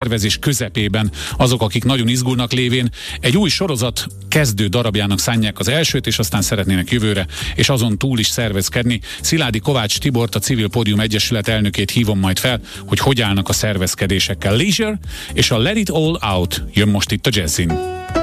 szervezés közepében azok, akik nagyon izgulnak lévén egy új sorozat kezdő darabjának szánják az elsőt, és aztán szeretnének jövőre, és azon túl is szervezkedni. Sziládi Kovács Tibort, a Civil Pódium Egyesület elnökét hívom majd fel, hogy állnak a szervezkedésekkel. Leisure és a Let It All Out jön most itt a Jazzin.